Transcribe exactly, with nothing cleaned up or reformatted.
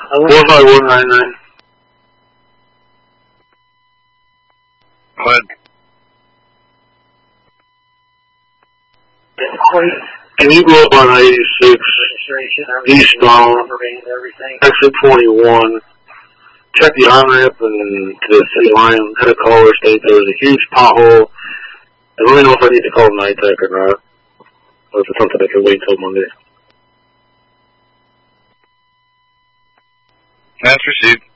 four five one nine nine. Go ahead. Can you go up on eighty-six eastbound, exit twenty-one, check the on-ramp and to the city line, had a caller state there was a huge pothole. I don't know if I need to call NITEC or not, or if it's something I can wait till Monday. That's received.